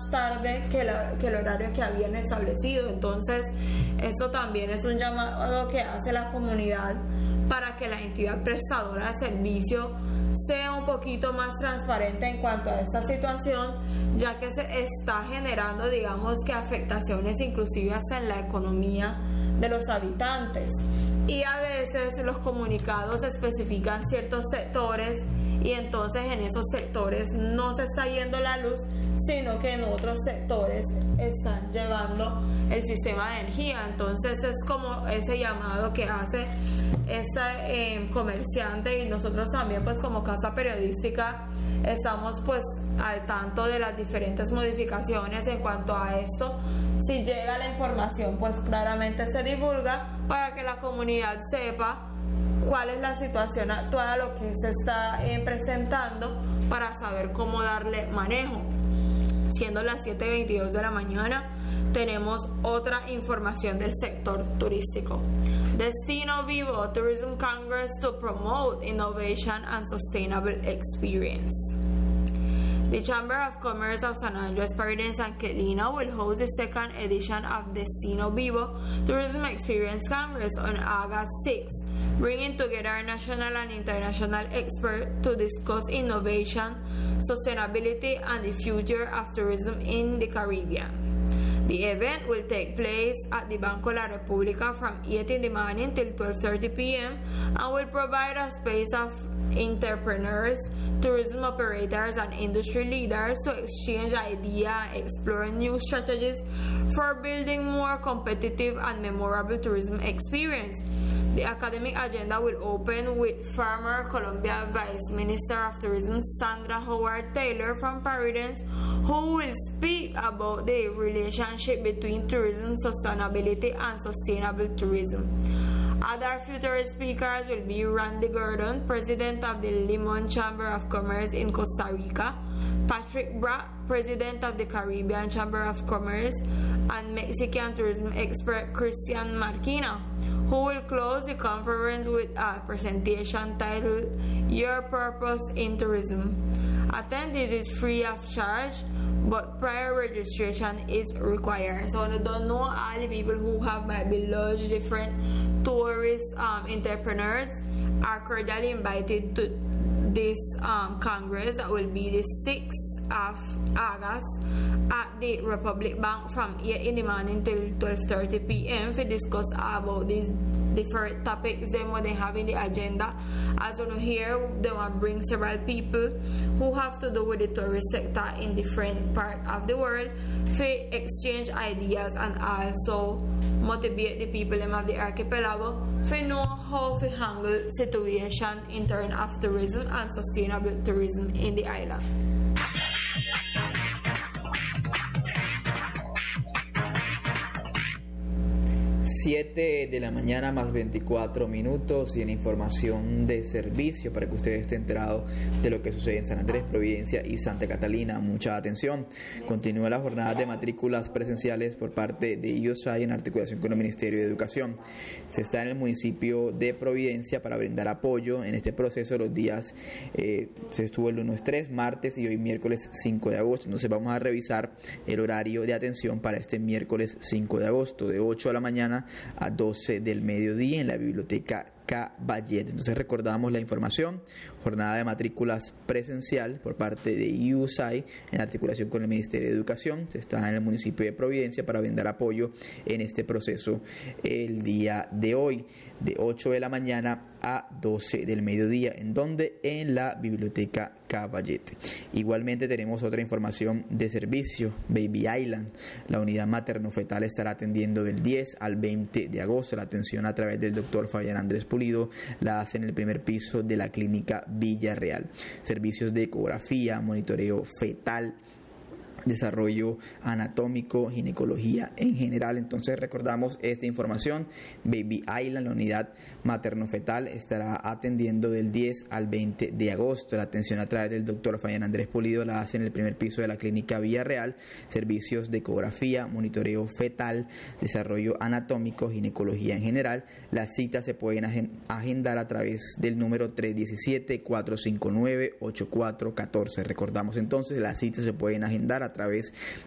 tarde que el horario que habían establecido. Entonces, esto también es un llamado que hace la comunidad para que la entidad prestadora de servicio sea un poquito más transparente en cuanto a esta situación, ya que se está generando, digamos, que afectaciones inclusive hasta en la economía de los habitantes. Y a veces los comunicados especifican ciertos sectores y entonces en esos sectores no se está yendo la luz, sino que en otros sectores están llevando el sistema de energía. Entonces es como ese llamado que hace esta comerciante, y nosotros también pues como casa periodística estamos pues al tanto de las diferentes modificaciones en cuanto a esto. Si llega la información pues claramente se divulga para que la comunidad sepa cuál es la situación actual a lo que se está presentando, para saber cómo darle manejo. Siendo las 7:22 de la mañana, tenemos otra información del sector turístico. Destino Vivo Tourism Congress to promote innovation and sustainable experience. The Chamber of Commerce of San Andres Parish and San Catalina will host the second edition of Destino Vivo Tourism Experience Congress on August 6, bringing together national and international experts to discuss innovation, sustainability, and the future of tourism in the Caribbean. The event will take place at the Banco La República from 8 in the morning till 12:30 p.m. and will provide a space of entrepreneurs, tourism operators, and industry leaders to exchange ideas and explore new strategies for building more competitive and memorable tourism experience. The academic agenda will open with former Colombia Vice Minister of Tourism Sandra Howard Taylor from Providence, who will speak about the relationship between tourism, sustainability, and sustainable tourism. Other future speakers will be Randy Gordon, President of the Limon Chamber of Commerce in Costa Rica, Patrick Brack, President of the Caribbean Chamber of Commerce, and Mexican tourism expert Christian Marquina, who will close the conference with a presentation titled Your Purpose in Tourism. Attendance is free of charge, but prior registration is required. So I don't know all the people who have maybe lodged different tourist entrepreneurs are cordially invited to this Congress that will be the 6th of August at the Republic Bank from 8 in the morning till 12:30 p.m. to discuss about these different topics and what they have in the agenda. As you know, here they want to bring several people who have to do with the tourist sector in different parts of the world to exchange ideas and also motivate the people of the archipelago to know how to handle situation in terms of tourism and sustainable tourism in the island. 7 de la mañana más 24 minutos y en información de servicio para que usted esté enterado de lo que sucede en San Andrés, Providencia y Santa Catalina. Mucha atención. Continúa la jornada de matrículas presenciales por parte de USAID en articulación con el Ministerio de Educación. Se está en el municipio de Providencia para brindar apoyo en este proceso. Los días se estuvo el lunes 3, martes y hoy miércoles 5 de agosto. Entonces vamos a revisar el horario de atención para este miércoles 5 de agosto de 8 de la mañana a 12 del mediodía en la biblioteca Caballete. Entonces recordamos la información: jornada de matrículas presencial por parte de USAID en articulación con el Ministerio de Educación. Se está en el municipio de Providencia para brindar apoyo en este proceso el día de hoy de 8 de la mañana a 12 del mediodía. ¿En donde? En la biblioteca Caballete. Igualmente tenemos otra información de servicio. Baby Island, la unidad materno-fetal, estará atendiendo del 10 al 20 de agosto. La atención a través del doctor Fabián Andrés Pulido la hace en el primer piso de la clínica Villarreal. Servicios de ecografía, monitoreo fetal, desarrollo anatómico, ginecología en general. Entonces recordamos esta información: Baby Island, la unidad materno-fetal, estará atendiendo del 10 al 20 de agosto. La atención a través del doctor Fabián Andrés Pulido la hace en el primer piso de la clínica Villarreal. Servicios de ecografía, monitoreo fetal, desarrollo anatómico, ginecología en general. Las citas se pueden agendar a través del número 317-459-8414. Recordamos entonces, las citas se pueden agendar a través